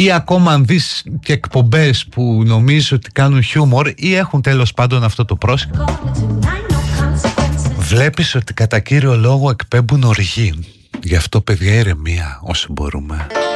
Ή ακόμα αν δεις και εκπομπές που νομίζω ότι κάνουν χιούμορ ή έχουν τέλος πάντων αυτό το πρόσωπο, βλέπεις ότι κατά κύριο λόγο εκπέμπουν οργή. Γι' αυτό παιδιά ηρεμία όσο μπορούμε.